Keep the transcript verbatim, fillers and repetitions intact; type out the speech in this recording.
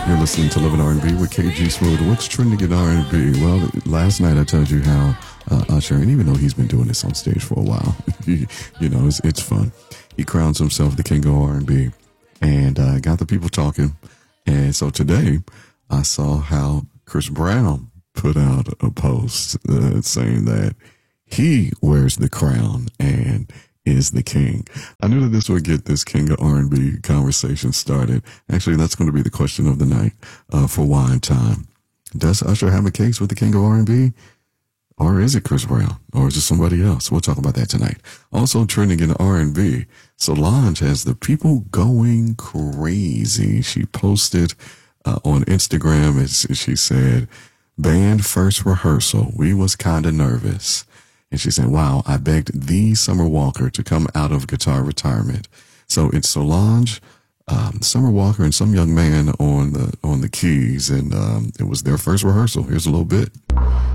You're listening to Living R and B with K G Smooth. What's trending in R and B? Well, last night I told you how uh, Usher, and even though he's been doing this on stage for a while, you know, it's, it's fun. He crowns himself the king of R and B and uh, got the people talking. And so today I saw how Chris Brown put out a post uh, saying that he wears the crown and is the king. I knew that this would get this king of R and B conversation started. Actually, that's going to be the question of the night uh, for Wine Time. Does Usher have a case with the king of R and B? Or is it Chris Brown? Or is it somebody else? We'll talk about that tonight. Also trending in R and B, Solange has the people going crazy. She posted uh, on Instagram, and she said, band first rehearsal, we was kind of nervous. And she said, wow, I begged the Summer Walker to come out of guitar retirement. So it's Solange, um, Summer Walker, and some young man on the on the keys. And um, it was their first rehearsal. Here's a little bit.